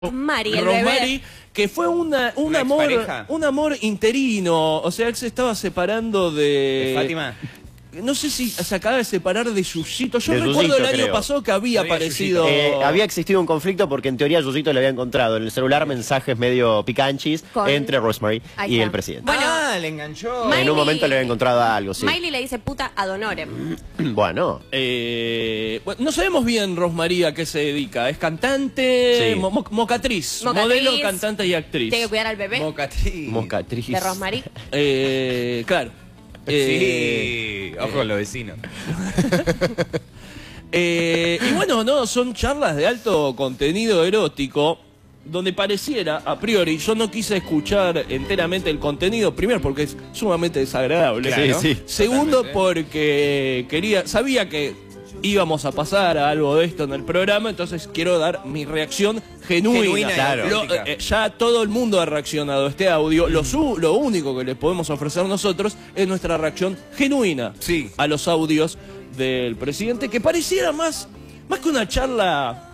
Mari, el Rosemary, bebé. que fue un amor interino. O sea, él se estaba separando ¿De Fátima? No sé si se acaba de separar de Yuyito. Yo De recuerdo Yuyito, el año creo. pasado que había aparecido... Había existido un conflicto porque en teoría Yuyito le había encontrado en el celular mensajes medio picanchis entre Rosemary Ahí y está. el presidente. Bueno, le enganchó. Miley- En un momento le había encontrado algo, sí. Miley le dice puta ad honorem. Bueno. Bueno, no sabemos bien Rosemary a qué se dedica. Es cantante, Sí. mocatriz, Mocatriz. modelo, cantante y actriz. Tiene que cuidar al bebé Mocatriz. Mocatriz. de Rosemary. Claro. Sí, ojo con los vecinos. Y bueno, no, son charlas de alto contenido erótico, donde pareciera, a priori, yo no quise escuchar enteramente el contenido, primero porque es sumamente desagradable. Claro. Sí, sí. Segundo, Totalmente. porque sabía que íbamos a pasar a algo de esto en el programa, entonces quiero dar mi reacción genuina. Genuina y Claro. auténtica. Ya todo el mundo ha reaccionado a este audio. Lo único que les podemos ofrecer nosotros es nuestra reacción genuina Sí. a los audios del presidente, que pareciera más que una charla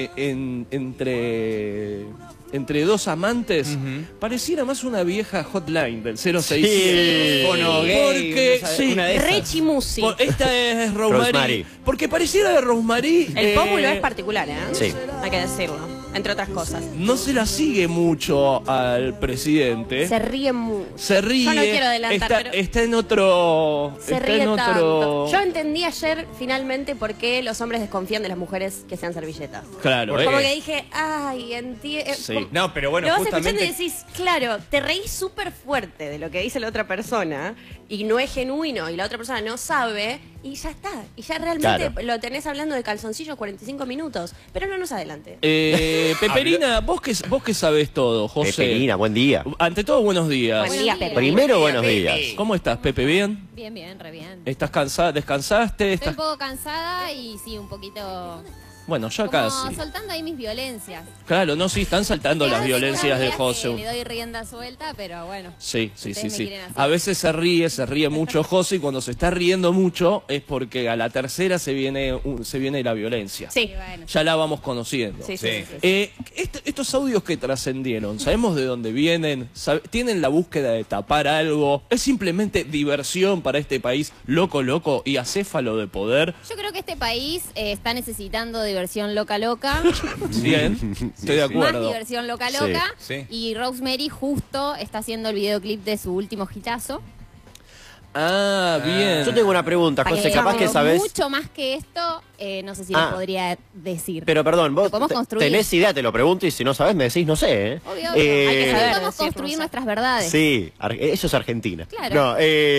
entre dos amantes, pareciera más una vieja hotline del 067. Sí. Fono gay, Porque sí, una de esas. Rechi Musi. esta es Rosemary. Rosemary. Porque pareciera de Rosemary. El pómulo es particular, ¿eh? Sí. Hay que decirlo, entre otras cosas. No se la sigue mucho al presidente. Se ríe mucho. Se ríe. Yo no quiero adelantar, está, pero- está en otro. Se está ríe en otro. tanto. Yo entendí ayer finalmente por qué los hombres desconfían de las mujeres que sean servilletas. Claro, ¿Por qué? Como que dije, ay, entiendo. Sí. No, pero bueno, Lo vas escuchando y justamente... decís, claro, te reís súper fuerte de lo que dice la otra persona y no es genuino y la otra persona no sabe y ya está. Y ya realmente Claro. lo tenés hablando de calzoncillos 45 minutos. Pero no nos adelante. Peperina, vos que sabés todo, José. Peperina, buen día. Ante todo, buenos días. Buen día, Pepe. Primero, buenos días. ¿Cómo estás, Pepe? ¿Bien? Bien, bien, re bien. ¿Estás cansada? ¿Descansaste? Estoy ¿Estás... un poco cansada y sí, un poquito... Bueno, ya como casi. soltando ahí mis violencias. Claro, no, sí, están saltando las Hace violencias unos de días José. que Le doy rienda suelta, pero bueno. Sí. Ustedes me quieren así. A veces se ríe mucho José, y cuando se está riendo mucho es porque a la tercera se viene la violencia. Sí. Y bueno. Ya la vamos conociendo. Sí. Estos audios que trascendieron, ¿sabemos de dónde vienen? ¿Tienen la búsqueda de tapar algo? ¿Es simplemente diversión para este país loco y acéfalo de poder? Yo creo que este país está necesitando diversión loca. Bien, estoy de Más acuerdo. diversión loca. Sí. Y Rosemary justo está haciendo el videoclip de su último hitazo. Ah, bien. Yo tengo una pregunta, José, capaz que Pero sabés. mucho más que esto, no sé si Ah. les podría decir. Pero perdón, vos Lo podemos construir. tenés idea, te lo pregunto y si no sabés me decís, no sé, ¿eh? Obvio, Eh, hay que saber. Podemos decir, construir no sé. nuestras verdades. Sí, eso es Argentina. Claro. No,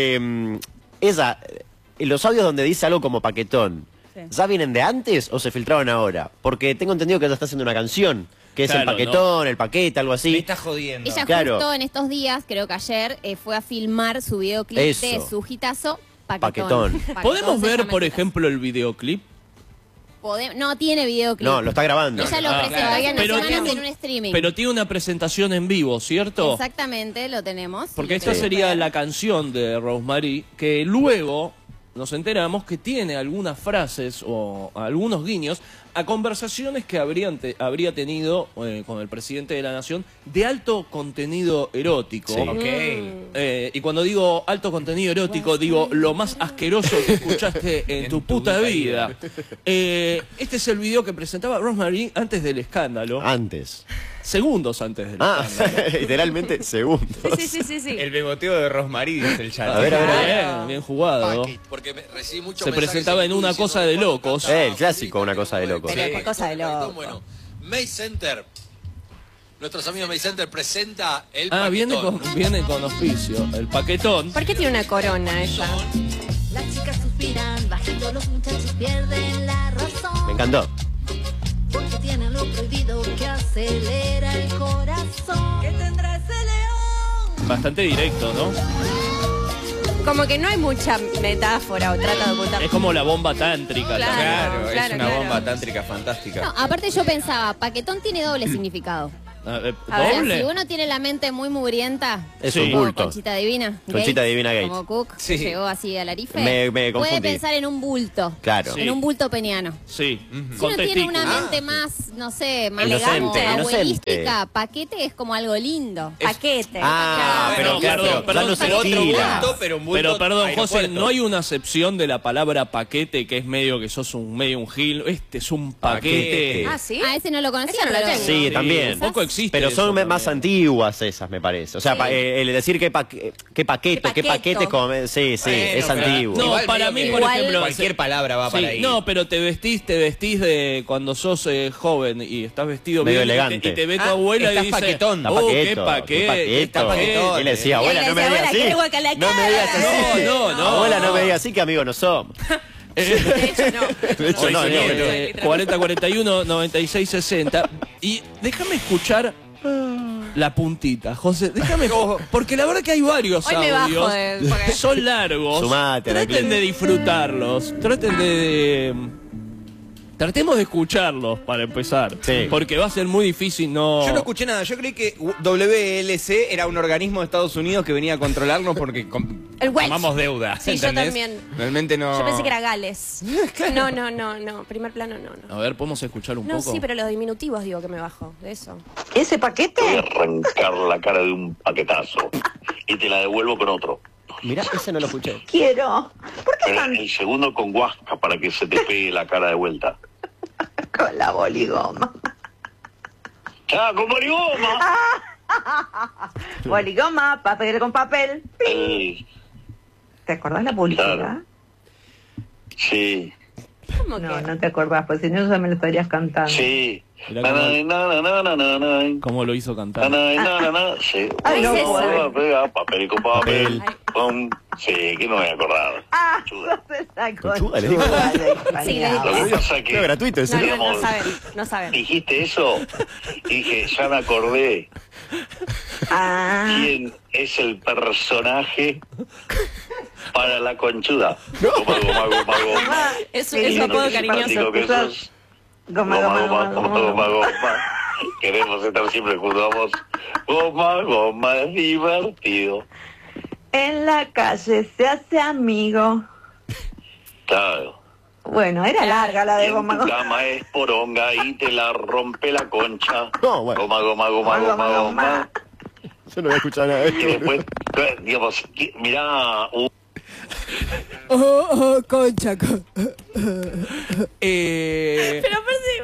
ella, en los audios donde dice algo como paquetón, Sí. ¿ya vienen de antes o se filtraron ahora? Porque tengo entendido que ella está haciendo una canción, que es Claro, el paquetón, el paquete, algo Me así. está jodiendo. Ella Claro. justo en estos días, creo que ayer, fue a filmar su videoclip Eso. de su hitazo, Paquetón. Paquetón. ¿Podemos se ver, llama por el hitazo. ejemplo, el videoclip? No tiene videoclip. No, lo está grabando. Ella lo Ah, presentó claro. hace unas Pero semanas tiene en un streaming. Pero tiene una presentación en vivo, ¿cierto? Exactamente, lo tenemos. Porque Lo esta pueden sería ver. la canción de Rosemary, que luego nos enteramos que tiene algunas frases o algunos guiños a conversaciones que habría tenido con el presidente de la Nación de alto contenido erótico. Sí. Ok. Y cuando digo alto contenido erótico, digo lo más asqueroso que escuchaste en tu puta vida. Este es el video que presentaba Rosemary antes del escándalo. Antes. Segundos antes del Ah, escándalo. literalmente segundos. Sí. El beboteo de Rosmarie, dice el chat. A ver, a ver. Bien jugado. Porque recibí muchos Se mensajes presentaba en una diciendo, cosa de "Bueno, locos". canta El clásico, una cosa de locos. Pero es cosa de loco. Bueno, May Center, nuestros amigos May Center presenta el Ah, paquetón. viene con auspicio. El paquetón. ¿Por qué tiene una corona ella? Las chicas suspiran, bajito los muchachos pierden la razón. Me encantó. Porque tienen lo prohibido que acelera el corazón. ¿Qué tendrá ese león? Bastante directo, ¿no? Como que no hay mucha metáfora o trata de ocultar. Es como la bomba tántrica. Claro. también. Claro, es una claro. bomba tántrica fantástica. No, aparte yo pensaba, paquetón tiene doble significado. A ver, ¿Doble? si uno tiene la mente muy mugrienta, Es Sí. un como bulto. Conchita Divina, Conchita Gates, Divina Gates. como Cook, Sí. que llegó así al Arife, Me puede confundí. pensar en un bulto, Claro. Sí. en un bulto peniano. Sí, Si con uno tiene una testículos. mente más, no sé, más Inocente, como inocente. abuelística, paquete es como algo lindo. Paquete. Ah, Bueno, pero claro, perdón, ya perdón, no se pero Otro estila. bulto, pero un bulto Pero perdón, José, aeropuerto. no hay una acepción de la palabra paquete que es medio que sos un medio un gil. Este es un paquete. Paquete. Ah, ¿sí? Ah, ese no lo conocía, Esa no la pero- tengo. Sí, también. Poco existe. Pero eso son también. más antiguas esas, me parece. O sea, Sí. el decir qué paqueto, qué paqueto. paquete come. Sí, sí, Bueno, es pero- antiguo. No, Igual para medio mí, que por Igual- ejemplo... cualquier palabra va Sí, para ahí. no, pero te vestís de cuando sos joven y estás vestido Medio bien elegante. y te ve tu Ah, abuela y estás dice, paquetón. Está oh, paqueto, qué paquete, está paquetón. Y le decía, abuela, Y él no le me decía, digas abuela, así. qué guaca la No me cara. digas así. No, Abuela, no me digas así que amigos no somos. De hecho, no. De hecho, no, Oye, no, literalmente. 40 41 96 60 y déjame escuchar la puntita, José, déjame porque la verdad que hay varios Hoy me audios, bajo porque- son largos, Sumate, traten Anacleto. de disfrutarlos, tratemos de escucharlos para empezar, Sí. porque va a ser muy difícil no... Yo no escuché nada. Yo creí que WLC era un organismo de Estados Unidos que venía a controlarnos porque El Welch. tomamos deuda. Sí, yo ¿entendés? también. Realmente no. Yo pensé que era Gales. No. Primer plano, no. A ver, ¿podemos escuchar un No, poco? sí, pero los diminutivos digo que me bajo. De eso. ¿Ese Te voy a paquete? arrancar la cara de un paquetazo y te la devuelvo con otro. Mirá, ese no lo escuché. Quiero. ¿Por qué Pero tan el segundo con guasca para que se te pegue la cara de vuelta. con la boligoma? ¡Ah, con borigoma! Boligoma, papel con papel. ¿Te acordás la publicidad? Claro. Sí, ¿Cómo No, que? no te acordás, pues si no ya me lo estarías cantando. sí. Mirá Na, cómo- na, na, na, na, na, na. ¿Cómo lo hizo Na, cantar? na, na, na, sí. Ay, no, Papel, puedo. papel con papel. Ay. Pum. Sí, que no me he acordado. Ah, Chuda. sos esa Conchuda, le digo. conchuda de Sí, le español. Lo que Eso. pasa es que No, gratuito ese. No saben, no saben. dijiste eso y dije, ya me acordé Ah, quién es el personaje para la conchuda. Goma, goma, goma, goma. Es Sí, un no, apodo Qué simpático cariñoso. que sos. goma, goma, goma, goma, goma. Goma. Queremos estar siempre juntos. Vamos. Goma, goma, es divertido. En la calle se hace amigo. Claro. Bueno, era larga la Y de en goma, tu goma. cama es poronga y te la rompe la concha. No, bueno. Goma, goma, goma, goma, goma. Yo no voy a escuchar nada de Y esto. después, digamos, mirá, Concha. Pero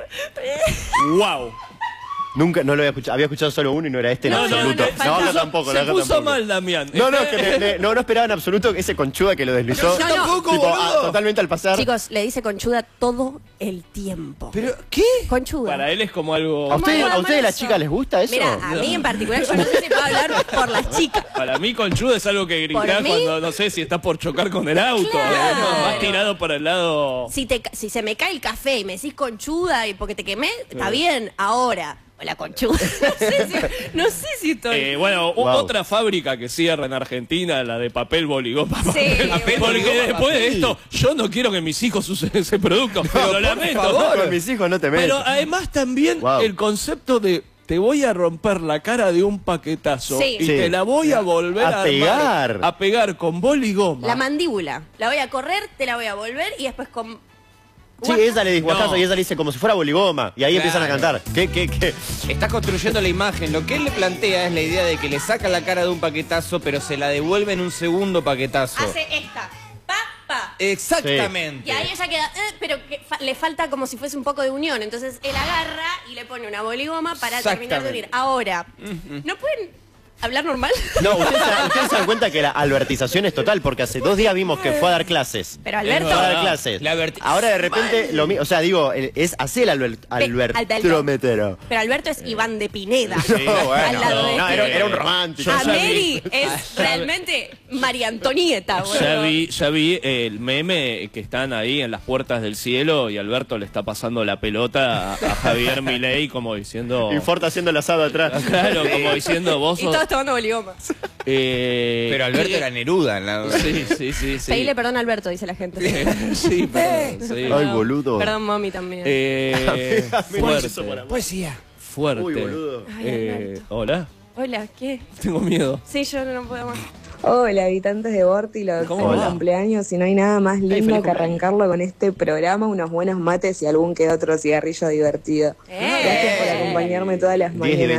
aparte. ¡Wow! Nunca, no lo había escuchado solo uno y no era este en No, no, absoluto. no, No, falta- tampoco, Se no, puso tampoco. mal, Damián. No, que no esperaba en absoluto que ese conchuda que lo deslizó. No, no. Tampoco, tipo, boludo. totalmente al pasar. Chicos, le dice conchuda todo el tiempo. ¿Pero qué? Conchuda. Para él es como algo... ¿A ustedes, ¿Cómo a ustedes las eso? chicas les gusta eso? Mira, a mí en particular, yo no sé si puedo hablar por las chicas. Para mí conchudo es algo que ¿Por gritás mí? cuando, no sé, si estás por chocar con el auto. Claro. Más tirado para el lado... Si se me cae el café y me decís conchuda y porque te quemé, está bien. Ahora, hola conchuda. No sé si estoy. Bueno, Wow. otra fábrica que cierra en Argentina, la de papel boligoma. Sí, Porque boligoma, después de papel. esto, yo no quiero que mis hijos usen ese producto, pero lo lamento. No, con mis hijos no te metas. Pero además también Wow. el concepto de te voy a romper la cara de un paquetazo Sí. y Sí. te la voy a volver A a, armar, pegar. a pegar con boligoma. La mandíbula. La voy a correr, te la voy a volver y después con. Sí, ella le dice guacazo No. y ella le dice como si fuera boligoma. Y ahí empiezan a Claro. cantar. ¿Qué? Está construyendo la imagen. Lo que él le plantea es la idea de que le saca la cara de un paquetazo, pero se la devuelve en un segundo paquetazo. Hace esta. Pa. Exactamente. Y ahí ella queda, pero que le falta como si fuese un poco de unión. Entonces él agarra y le pone una boligoma para terminar de unir. Ahora, ¿no pueden hablar normal? No, ustedes se dan cuenta que la albertización es total, porque hace 2 días vimos que fue a dar clases. Pero Alberto. Fue a dar verdad. clases. La verti- Ahora de repente, lo mismo, o sea, digo, es así el albertómetro. Pero Alberto es Iván de Pineda. No, al lado de no, este. era un romántico. Yo A ya Mary vi. es realmente María Antonieta, boludo. Ya vi el meme que están ahí en las puertas del cielo y Alberto le está pasando la pelota a Javier Milei como diciendo... Y Ford haciendo el asado atrás. Claro, como diciendo vos Y sos... todos tomando boligoma. Pero Alberto era Neruda. En la... Sí. Pedile perdón a Alberto, dice la gente. Sí, perdón, sí. Ay, boludo. Perdón, mami, también. Fuerte. Poesía. fuerte. Uy, boludo. Hola. Hola, ¿qué? Tengo miedo. Sí, yo no puedo más. Hola, habitantes de Bórtilo, ¿Cómo va? cumpleaños y no hay nada más lindo feliz que arrancarlo con este programa, unos buenos mates y algún que otro cigarrillo divertido. Gracias por acompañarme todas las 10 y mañanas.